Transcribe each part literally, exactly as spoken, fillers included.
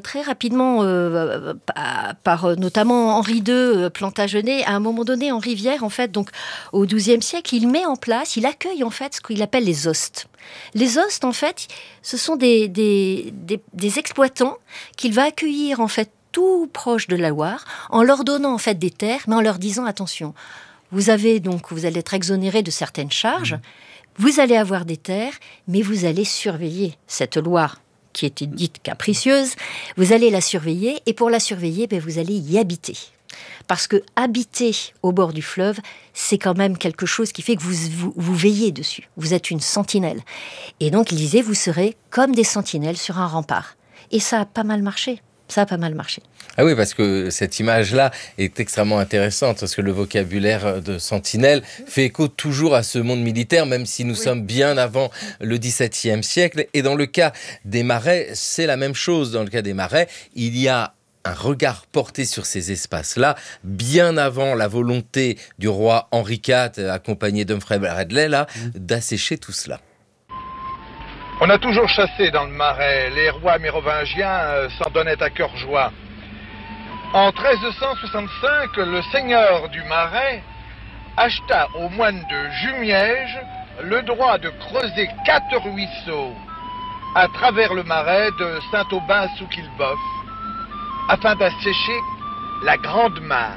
très rapidement euh, par, par notamment Henri deux, Plantagenet. À un moment donné, en Rivière, en fait, donc au douzième siècle, il met en place, il accueille en fait ce qu'il appelle les hostes. Les hostes, en fait, ce sont des, des, des, des exploitants qu'il va accueillir en fait tout proche de la Loire, en leur donnant en fait des terres, mais en leur disant attention, vous avez donc, vous allez être exonéré de certaines charges, mmh. vous allez avoir des terres, mais vous allez surveiller cette Loire qui était dite capricieuse, vous allez la surveiller, et pour la surveiller, ben, vous allez y habiter. Parce que habiter au bord du fleuve, c'est quand même quelque chose qui fait que vous, vous, vous veillez dessus. Vous êtes une sentinelle. Et donc, il disait, vous serez comme des sentinelles sur un rempart. Et ça a pas mal marché. Ça a pas mal marché. Ah oui, parce que cette image-là est extrêmement intéressante, parce que le vocabulaire de sentinelle fait écho toujours à ce monde militaire, même si nous oui. sommes bien avant le dix-septième siècle. Et dans le cas des marais, c'est la même chose. Dans le cas des marais, il y a un regard porté sur ces espaces-là, bien avant la volonté du roi Henri quatre, accompagné d'Humphrey Bradley, là, mmh. d'assécher tout cela. On a toujours chassé dans le Marais. Les rois mérovingiens euh, s'en donnaient à cœur joie. En treize cent soixante-cinq, le seigneur du Marais acheta aux moines de Jumièges le droit de creuser quatre ruisseaux à travers le Marais de Saint-Aubin sous Quillebeuf afin d'assécher la Grande Mare.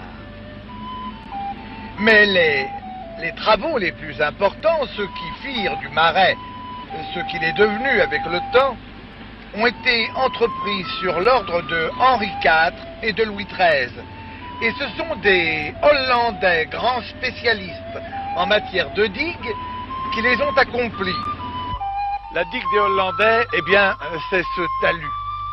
Mais les, les travaux les plus importants, ceux qui firent du Marais ce qu'il est devenu avec le temps, ont été entrepris sur l'ordre de Henri quatre et de Louis treize. Et ce sont des Hollandais grands spécialistes en matière de digues qui les ont accomplis. La digue des Hollandais, eh bien, c'est ce talus.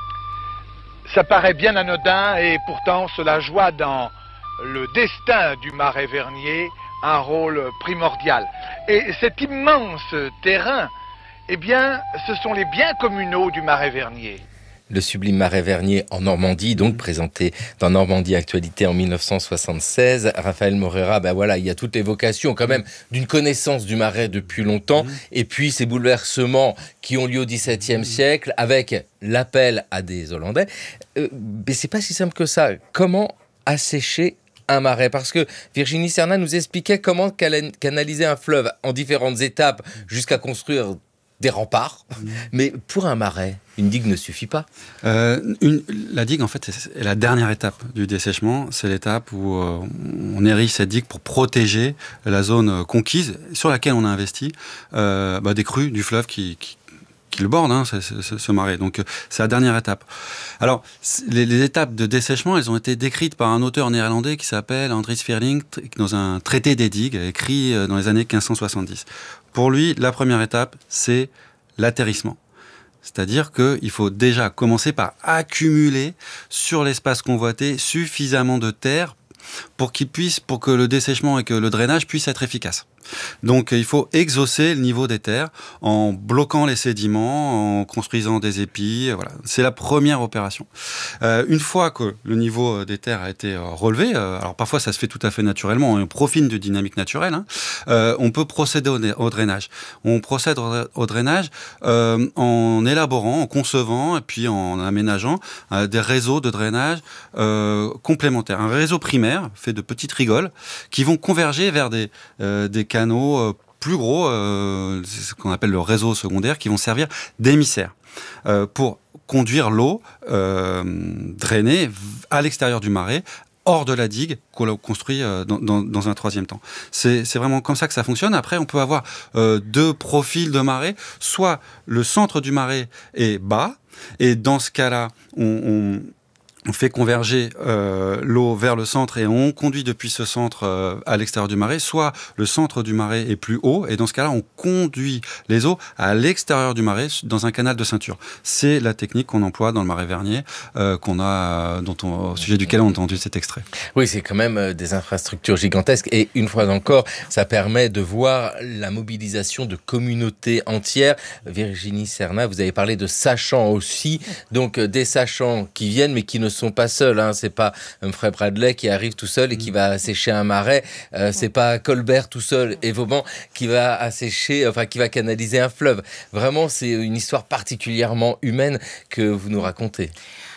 Ça paraît bien anodin et pourtant cela joua dans le destin du Marais Vernier un rôle primordial. Et cet immense terrain, eh bien, ce sont les biens communaux du Marais Vernier. Le sublime Marais Vernier en Normandie, donc présenté dans Normandie Actualité en mille neuf cent soixante-seize. Raphaël Moreira, ben voilà, il y a toute l'évocation quand même d'une connaissance du Marais depuis longtemps, mmh. et puis ces bouleversements qui ont lieu au dix-septième siècle avec l'appel à des Hollandais. Euh, mais c'est pas si simple que ça. Comment assécher un marais? Parce que Virginie Serna nous expliquait comment canaliser un fleuve en différentes étapes jusqu'à construire des remparts, mmh. mais pour un marais, une digue ne suffit pas. Euh, une, la digue, en fait, c'est la dernière étape du dessèchement. C'est l'étape où euh, on érige cette digue pour protéger la zone conquise sur laquelle on a investi euh, bah, des crues du fleuve qui, qui, qui le borde, hein, c'est, c'est, c'est, ce marais. Donc, c'est la dernière étape. Alors, les, les étapes de dessèchement, elles ont été décrites par un auteur néerlandais qui s'appelle Andries Svirling dans un traité des digues écrit dans les années quinze cent soixante-dix. Pour lui, la première étape, c'est l'atterrissement. C'est-à-dire qu'il faut déjà commencer par accumuler sur l'espace convoité suffisamment de terre pour qu'il puisse, pour que le dessèchement et que le drainage puissent être efficaces. Donc il faut exaucer le niveau des terres en bloquant les sédiments, en construisant des épis. Voilà. C'est la première opération. Euh, une fois que le niveau des terres a été relevé, euh, alors parfois ça se fait tout à fait naturellement, on profite de dynamique naturelle, hein, euh, on peut procéder au, au drainage. On procède au, au drainage euh, en élaborant, en concevant et puis en aménageant euh, des réseaux de drainage euh, complémentaires. Un réseau primaire fait de petites rigoles qui vont converger vers des, euh, des canaux euh, plus gros, euh, c'est ce qu'on appelle le réseau secondaire, qui vont servir d'émissaires euh, pour conduire l'eau euh, drainée à l'extérieur du marais, hors de la digue qu'on a construit euh, dans, dans, dans un troisième temps. C'est, c'est vraiment comme ça que ça fonctionne. Après, on peut avoir euh, deux profils de marais. Soit le centre du marais est bas, et dans ce cas-là, on... on On fait converger euh, l'eau vers le centre et on conduit depuis ce centre euh, à l'extérieur du marais. Soit le centre du marais est plus haut et dans ce cas-là, on conduit les eaux à l'extérieur du marais dans un canal de ceinture. C'est la technique qu'on emploie dans le Marais Vernier, euh, qu'on a, dont on, au sujet duquel on a entendu cet extrait. Oui, c'est quand même des infrastructures gigantesques et une fois encore, ça permet de voir la mobilisation de communautés entières. Virginie Serna, vous avez parlé de sachants aussi, donc des sachants qui viennent mais qui ne sont pas seuls, hein. C'est pas Humphrey Bradley qui arrive tout seul et qui va assécher un marais, euh, c'est pas Colbert tout seul et Vauban qui va assécher, enfin qui va canaliser un fleuve. Vraiment, c'est une histoire particulièrement humaine que vous nous racontez.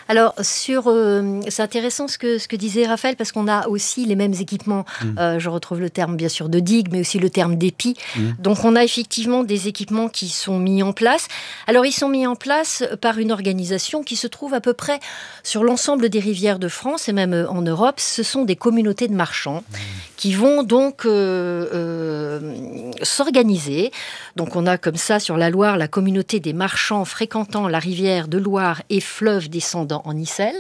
Alors, sur, euh, c'est intéressant ce que, ce que disait Raphaël, parce qu'on a aussi les mêmes équipements. Mmh. Euh, je retrouve le terme, bien sûr, de digue, mais aussi le terme d'épi. Mmh. Donc, on a effectivement des équipements qui sont mis en place. Alors, ils sont mis en place par une organisation qui se trouve à peu près sur l'ensemble des rivières de France et même en Europe. Ce sont des communautés de marchands mmh. qui vont donc euh, euh, s'organiser. Donc, on a comme ça, sur la Loire, la communauté des marchands fréquentant la rivière de Loire et fleuve descendant en Issel.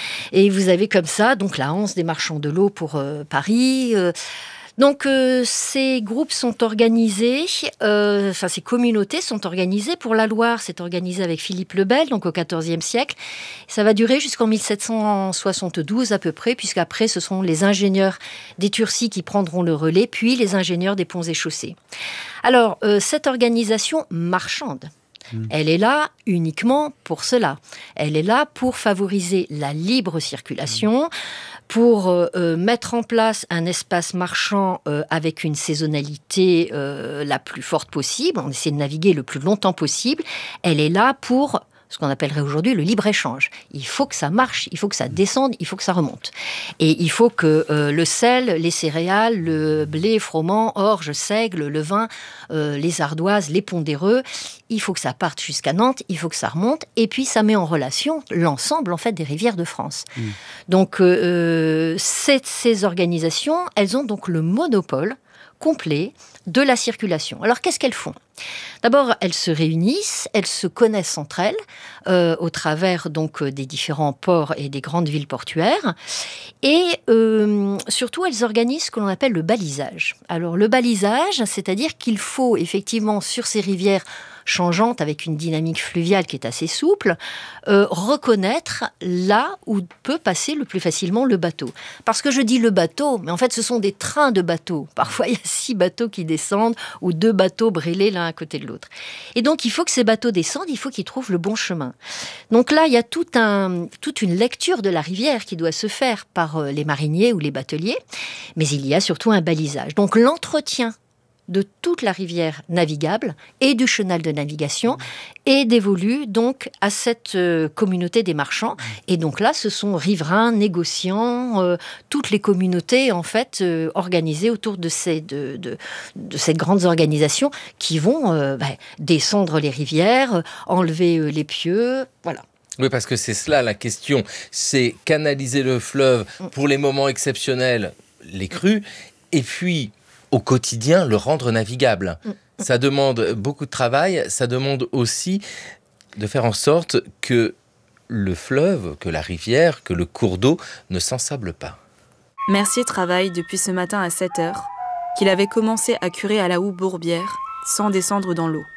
Et vous avez comme ça donc la Hanse des marchands de l'eau pour euh, Paris. Euh, donc euh, ces groupes sont organisés, euh, enfin ces communautés sont organisées. Pour la Loire, c'est organisé avec Philippe le Bel, donc au quatorzième siècle. Ça va durer jusqu'en mille sept cent soixante-douze à peu près, puisqu'après ce sont les ingénieurs des Turcis qui prendront le relais, puis les ingénieurs des ponts et chaussées. Alors euh, cette organisation marchande, elle est là uniquement pour cela. Elle est là pour favoriser la libre circulation, pour euh, mettre en place un espace marchand euh, avec une saisonnalité euh, la plus forte possible. On essaie de naviguer le plus longtemps possible. Elle est là pour ce qu'on appellerait aujourd'hui le libre-échange. Il faut que ça marche, il faut que ça descende, il faut que ça remonte. Et il faut que euh, le sel, les céréales, le blé, froment, orge, seigle, le vin, euh, les ardoises, les pondéreux, il faut que ça parte jusqu'à Nantes, il faut que ça remonte, et puis ça met en relation l'ensemble en fait des rivières de France. Mmh. Donc euh, ces, ces organisations, elles ont donc le monopole complet de la circulation. Alors qu'est-ce qu'elles font ? D'abord, elles se réunissent, elles se connaissent entre elles euh, au travers donc des différents ports et des grandes villes portuaires. Et euh, surtout, elles organisent ce que l'on appelle le balisage. Alors le balisage, c'est-à-dire qu'il faut effectivement sur ces rivières changeante, avec une dynamique fluviale qui est assez souple, euh, reconnaître là où peut passer le plus facilement le bateau. Parce que je dis le bateau, mais en fait ce sont des trains de bateaux. Parfois il y a six bateaux qui descendent ou deux bateaux brêlés l'un à côté de l'autre. Et donc il faut que ces bateaux descendent, il faut qu'ils trouvent le bon chemin. Donc là il y a tout un, toute une lecture de la rivière qui doit se faire par les mariniers ou les bateliers, mais il y a surtout un balisage. Donc l'entretien de toute la rivière navigable et du chenal de navigation est dévolu donc à cette euh, communauté des marchands. Et donc là, ce sont riverains, négociants, euh, toutes les communautés en fait euh, organisées autour de, ces, de, de, de cette grande organisation qui vont euh, bah, descendre les rivières, enlever euh, les pieux, voilà. Oui, parce que c'est cela la question, c'est canaliser le fleuve pour les moments exceptionnels, les crues, et puis au quotidien, le rendre navigable. Ça demande beaucoup de travail, ça demande aussi de faire en sorte que le fleuve, que la rivière, que le cours d'eau ne s'ensable pas. Mercier travaille depuis ce matin à sept heures, qu'il avait commencé à curer à la houe Bourbière, sans descendre dans l'eau.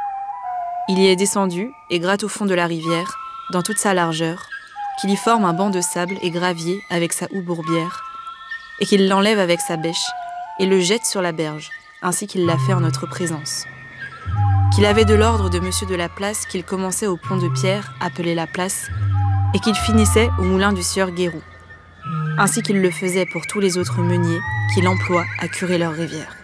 Il y est descendu et gratte au fond de la rivière, dans toute sa largeur, qu'il y forme un banc de sable et gravier avec sa houe Bourbière, et qu'il l'enlève avec sa bêche, et le jette sur la berge, ainsi qu'il l'a fait en notre présence. Qu'il avait de l'ordre de monsieur de la Place qu'il commençait au pont de pierre, appelé la Place, et qu'il finissait au moulin du sieur Guéroux, ainsi qu'il le faisait pour tous les autres meuniers qu'il emploie à curer leur rivière.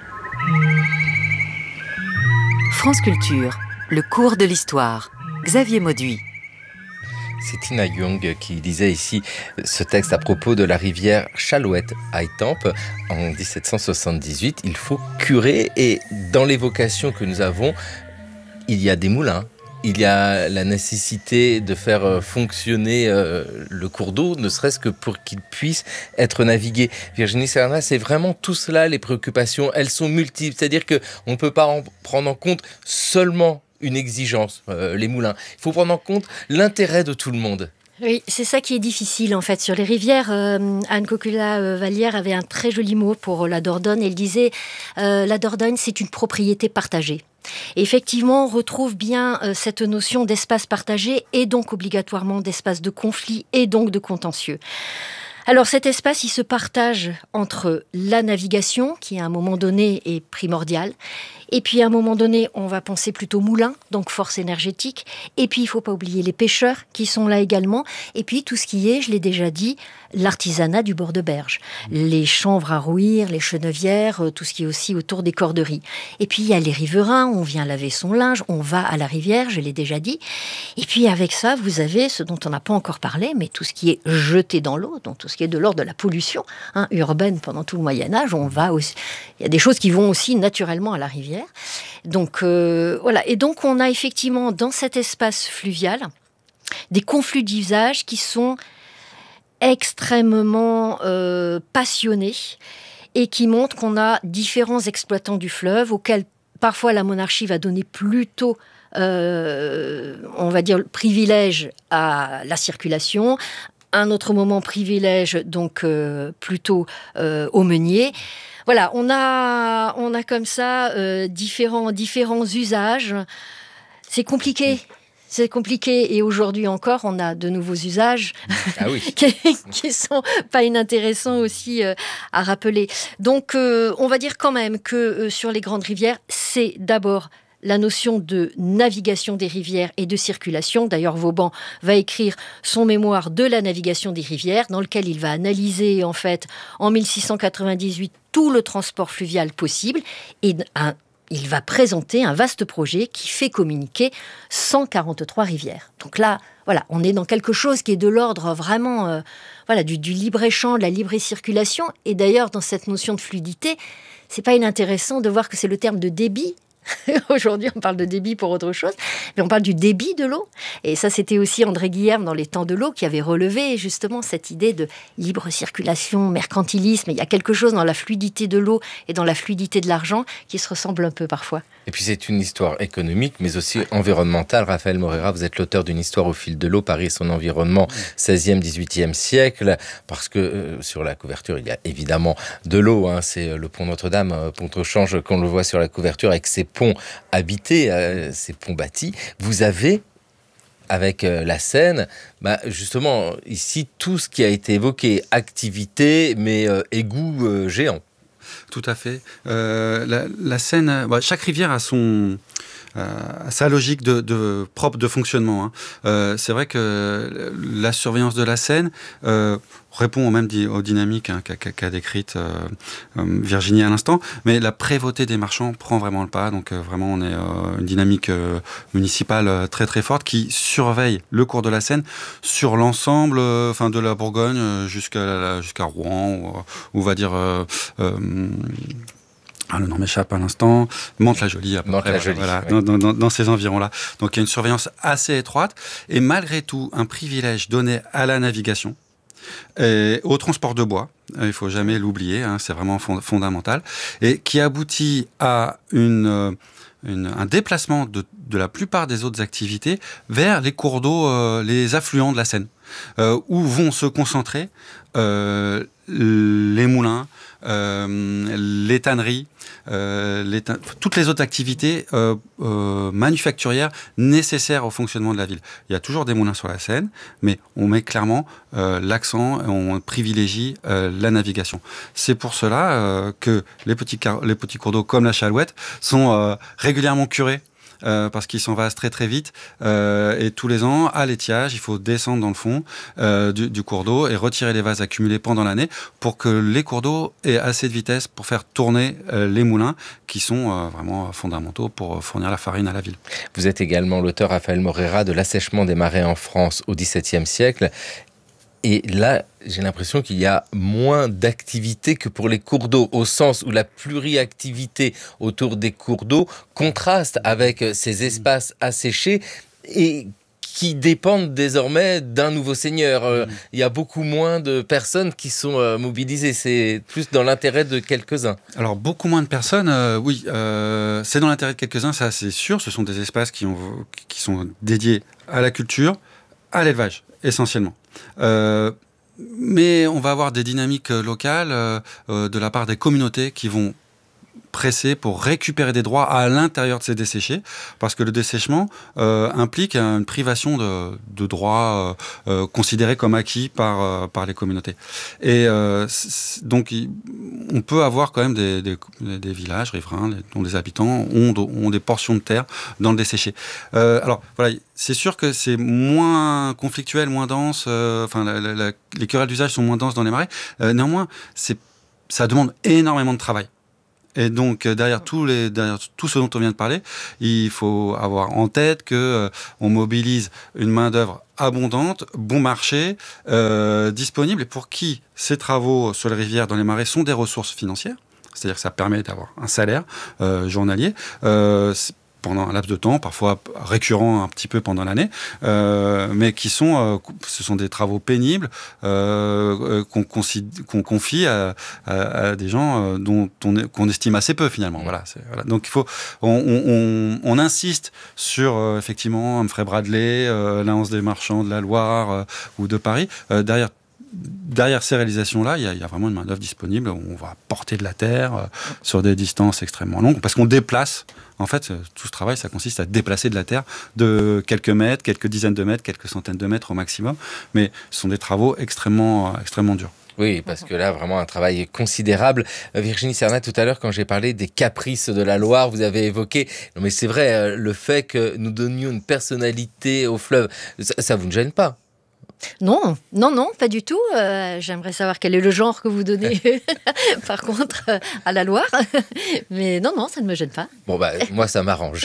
France Culture, le cours de l'histoire. Xavier Mauduit. C'est Tina Young qui disait ici ce texte à propos de la rivière Chalouette à Étampes en dix-sept cent soixante-dix-huit. Il faut curer, et dans l'évocation que nous avons, il y a des moulins. Il y a la nécessité de faire fonctionner le cours d'eau, ne serait-ce que pour qu'il puisse être navigué. Virginie Serna, c'est vraiment tout cela, les préoccupations. Elles sont multiples, c'est-à-dire qu'on ne peut pas en prendre en compte seulement une exigence, euh, les moulins. Il faut prendre en compte l'intérêt de tout le monde. Oui, c'est ça qui est difficile en fait. Sur les rivières, euh, Anne Coquelat-Vallière avait un très joli mot pour la Dordogne. Elle disait euh, la Dordogne, c'est une propriété partagée. Et effectivement, on retrouve bien euh, cette notion d'espace partagé et donc obligatoirement d'espace de conflit et donc de contentieux. Alors cet espace, il se partage entre la navigation, qui à un moment donné est primordiale, et puis à un moment donné, on va penser plutôt moulin, donc force énergétique, et puis il ne faut pas oublier les pêcheurs qui sont là également, et puis tout ce qui est, je l'ai déjà dit, l'artisanat du bord de berge, les chanvres à rouir, les chenevières, tout ce qui est aussi autour des corderies. Et puis il y a les riverains, on vient laver son linge, on va à la rivière, je l'ai déjà dit, et puis avec ça, vous avez ce dont on n'a pas encore parlé, mais tout ce qui est jeté dans l'eau, donc tout ce qui est de l'ordre de la pollution hein, urbaine pendant tout le Moyen-Âge, on va aussi... il y a des choses qui vont aussi naturellement à la rivière. Donc euh, voilà, et donc on a effectivement dans cet espace fluvial des conflits d'usage qui sont extrêmement euh, passionnés et qui montrent qu'on a différents exploitants du fleuve auxquels parfois la monarchie va donner plutôt euh, on va dire privilège à la circulation, un autre moment privilège donc euh, plutôt euh, aux meuniers. Voilà, on a, on a comme ça euh, différents, différents usages. C'est compliqué, c'est compliqué. Et aujourd'hui encore, on a de nouveaux usages ah oui. qui, qui sont pas inintéressants aussi euh, à rappeler. Donc, euh, on va dire quand même que euh, sur les grandes rivières, c'est d'abord la notion de navigation des rivières et de circulation. D'ailleurs, Vauban va écrire son mémoire de la navigation des rivières, dans lequel il va analyser, en fait, en mille six cent quatre-vingt-dix-huit, tout le transport fluvial possible. Et un, il va présenter un vaste projet qui fait communiquer cent quarante-trois rivières. Donc là, voilà, on est dans quelque chose qui est de l'ordre vraiment euh, voilà, du, du libre-échange, de la libre-circulation. Et d'ailleurs, dans cette notion de fluidité, c'est pas inintéressant de voir que c'est le terme de débit. Aujourd'hui, on parle de débit pour autre chose, mais on parle du débit de l'eau. Et ça, c'était aussi André Guilherme, dans Les Temps de l'eau, qui avait relevé justement cette idée de libre circulation, mercantilisme. Il y a quelque chose dans la fluidité de l'eau et dans la fluidité de l'argent qui se ressemble un peu parfois. Et puis c'est une histoire économique, mais aussi environnementale. Raphaël Moreira, vous êtes l'auteur d'une histoire au fil de l'eau, Paris et son environnement, seizième, dix-huitième siècle, parce que euh, sur la couverture, il y a évidemment de l'eau. Hein, c'est le pont Notre-Dame, euh, pont au change, qu'on le voit sur la couverture, avec ses ponts habités, euh, ces ponts bâtis. Vous avez, avec euh, la Seine, bah, justement, ici, tout ce qui a été évoqué, activité, mais euh, égout euh, géant. Tout à fait. Euh, la, la Seine, bah, chaque rivière a son... Euh, sa logique de, de, propre de fonctionnement. Hein. Euh, c'est vrai que la surveillance de la Seine euh, répond au même aux dynamiques hein, qu'a, qu'a décrite euh, euh, Virginie à l'instant, mais la prévôté des marchands prend vraiment le pas. Donc euh, vraiment, on est euh, une dynamique euh, municipale euh, très très forte qui surveille le cours de la Seine sur l'ensemble, euh, enfin de la Bourgogne euh, jusqu'à jusqu'à Rouen, ou, ou on va dire. Euh, euh, Ah, le nom m'échappe à l'instant. Mantes-la-Jolie, à peu près, Mantes-la-Jolie, voilà, oui. dans, dans, dans ces environs-là. Donc, il y a une surveillance assez étroite et malgré tout, un privilège donné à la navigation et au transport de bois. Il faut jamais l'oublier, hein, c'est vraiment fond, fondamental. Et qui aboutit à une, une, un déplacement de, de la plupart des autres activités vers les cours d'eau, euh, les affluents de la Seine, euh, où vont se concentrer euh, les moulins, euh, les tanneries, euh, les tan- toutes les autres activités euh, euh, manufacturières nécessaires au fonctionnement de la ville. Il y a toujours des moulins sur la Seine, mais on met clairement euh, l'accent, on privilégie euh, la navigation. C'est pour cela euh, que les petits, car- les petits cours d'eau comme la Chalouette sont euh, régulièrement curés. Euh, parce qu'ils s'envasent très très vite euh, et tous les ans à l'étiage il faut descendre dans le fond euh, du, du cours d'eau et retirer les vases accumulés pendant l'année pour que les cours d'eau aient assez de vitesse pour faire tourner euh, les moulins qui sont euh, vraiment fondamentaux pour fournir la farine à la ville. Vous êtes également l'auteur, Raphaël Moreira, de l'assèchement des marais en France au dix-septième siècle. Et là, j'ai l'impression qu'il y a moins d'activité que pour les cours d'eau, au sens où la pluriactivité autour des cours d'eau contraste avec ces espaces asséchés et qui dépendent désormais d'un nouveau seigneur. Euh, mmh. Il y a beaucoup moins de personnes qui sont euh, mobilisées. C'est plus dans l'intérêt de quelques-uns. Alors, beaucoup moins de personnes, euh, oui. Euh, c'est dans l'intérêt de quelques-uns, ça c'est sûr. Ce sont des espaces qui, ont, qui sont dédiés à la culture, à l'élevage, essentiellement. Euh, mais on va avoir des dynamiques locales euh, euh, de la part des communautés qui vont pressé pour récupérer des droits à l'intérieur de ces desséchés, parce que le dessèchement euh, implique une privation de, de droits euh, euh, considérés comme acquis par, euh, par les communautés. Et euh, donc, il, on peut avoir quand même des, des, des villages riverains dont les habitants ont, ont des portions de terre dans le desséché. Euh, alors, voilà, c'est sûr que c'est moins conflictuel, moins dense, euh, enfin, la, la, la, les querelles d'usage sont moins denses dans les marais. Euh, néanmoins, c'est, ça demande énormément de travail. Et donc derrière tous les derrière tout ce dont on vient de parler, il faut avoir en tête que euh, on mobilise une main d'œuvre abondante, bon marché, euh, disponible, et pour qui ces travaux sur les rivières, dans les marais, sont des ressources financières. C'est-à-dire que ça permet d'avoir un salaire euh, journalier. Euh, pendant un laps de temps, parfois récurrent un petit peu pendant l'année, euh, mais qui sont, euh, ce sont des travaux pénibles euh, qu'on, qu'on confie à, à, à des gens dont on est, qu'on estime assez peu finalement. Voilà, c'est, voilà. Donc il faut, on, on, on insiste sur euh, effectivement Humphrey Bradley, euh, l'Alliance des marchands de la Loire euh, ou de Paris. Euh, derrière Derrière ces réalisations-là, il y, a, il y a vraiment une main-d'œuvre disponible. On va porter de la terre euh, sur des distances extrêmement longues, parce qu'on déplace. En fait, tout ce travail, ça consiste à déplacer de la terre de quelques mètres, quelques dizaines de mètres, quelques centaines de mètres au maximum. Mais ce sont des travaux extrêmement, euh, extrêmement durs. Oui, parce que là, vraiment un travail considérable. Virginie Cernat, tout à l'heure, quand j'ai parlé des caprices de la Loire, vous avez évoqué, non mais c'est vrai, le fait que nous donnions une personnalité au fleuve, ça, ça vous ne gêne pas? Non, non, non, pas du tout. Euh, j'aimerais savoir quel est le genre que vous donnez, par contre, euh, à la Loire. Mais non, non, ça ne me gêne pas. Bon, bah, moi, ça m'arrange.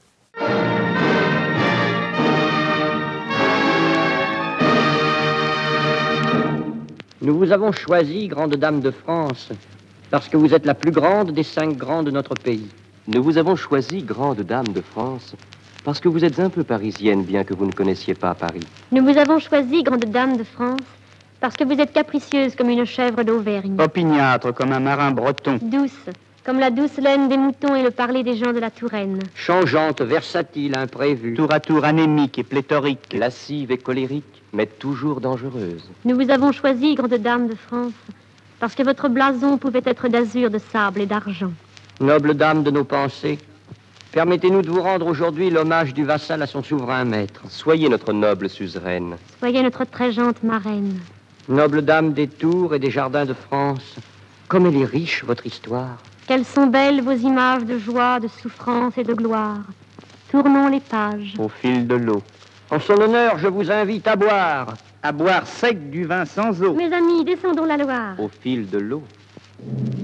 Nous vous avons choisi, grande dame de France, parce que vous êtes la plus grande des cinq grands de notre pays. Nous vous avons choisi, grande dame de France, parce que vous êtes un peu parisienne, bien que vous ne connaissiez pas Paris. Nous vous avons choisi, grande dame de France, parce que vous êtes capricieuse comme une chèvre d'Auvergne. Opiniâtre comme un marin breton. Douce, comme la douce laine des moutons et le parler des gens de la Touraine. Changeante, versatile, imprévue. Tour à tour anémique et pléthorique. Lascive et colérique, mais toujours dangereuse. Nous vous avons choisi, grande dame de France, parce que votre blason pouvait être d'azur, de sable et d'argent. Noble dame de nos pensées, permettez-nous de vous rendre aujourd'hui l'hommage du vassal à son souverain maître. Soyez notre noble suzeraine. Soyez notre très gente marraine. Noble dame des tours et des jardins de France, comme elle est riche, votre histoire. Quelles sont belles vos images de joie, de souffrance et de gloire. Tournons les pages. Au fil de l'eau. En son honneur, je vous invite à boire. À boire sec du vin sans eau. Mes amis, descendons la Loire. Au fil de l'eau.